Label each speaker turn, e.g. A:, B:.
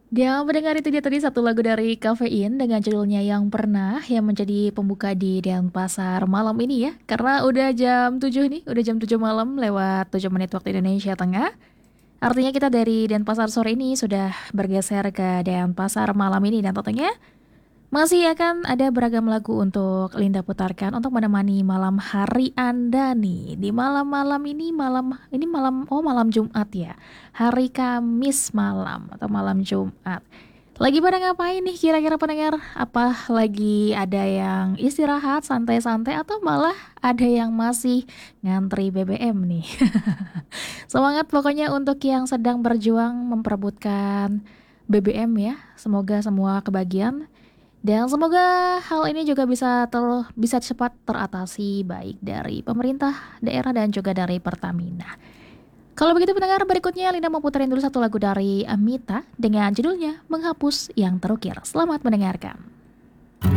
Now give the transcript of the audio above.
A: Dia mendengar itu dia tadi satu lagu dari Kafein dengan judulnya Yang Pernah yang menjadi pembuka di Denpasar malam ini ya. Karena udah jam 7 nih, udah jam 7 malam lewat 7 menit waktu Indonesia Tengah. Artinya kita dari Denpasar sore ini sudah bergeser ke Denpasar malam ini dan tentunya masih akan ada beragam lagu untuk Linda putarkan untuk menemani malam hari Anda nih. Di malam-malam ini malam Jumat ya. Hari Kamis malam atau malam Jumat. Lagi pada ngapain nih kira-kira pendengar? Apa lagi ada yang istirahat santai-santai atau malah ada yang masih ngantri BBM nih? Semangat pokoknya untuk yang sedang berjuang memperebutkan BBM ya. Semoga semua kebagian dan semoga hal ini juga bisa cepat teratasi baik dari pemerintah daerah dan juga dari Pertamina. Kalau begitu pendengar berikutnya Linda mau puterin dulu satu lagu dari Amita dengan judulnya Menghapus Yang Terukir. Selamat mendengarkan.